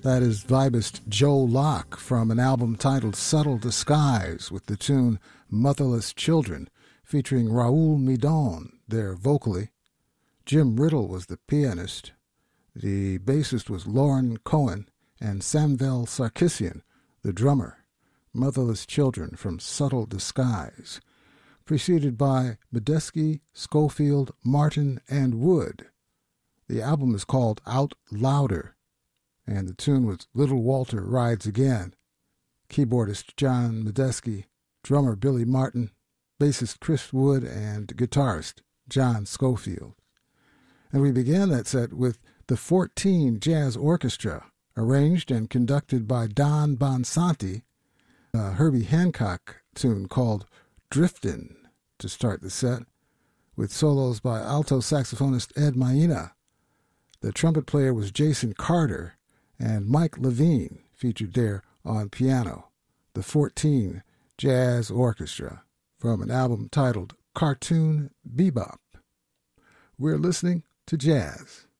That is vibist Joe Locke from an album titled Subtle Disguise with the tune Motherless Children, featuring Raoul Midon there vocally. Jim Riddle was the pianist. The bassist was Lauren Cohen, and Samvel Sarkisian, the drummer. Motherless Children from Subtle Disguise, preceded by Medeski, Schofield, Martin, and Wood. The album is called Out Louder, and the tune was Little Walter Rides Again. Keyboardist John Medeski, drummer Billy Martin, bassist Chris Wood, and guitarist John Schofield. And we began that set with the 14 Jazz Orchestra, arranged and conducted by Don Bonsanti, a Herbie Hancock tune called Driftin' to start the set, with solos by alto saxophonist Ed Maina. The trumpet player was Jason Carter, and Mike Levine featured there on piano. The 14 Jazz Orchestra from an album titled Cartoon Bebop. We're listening to jazz.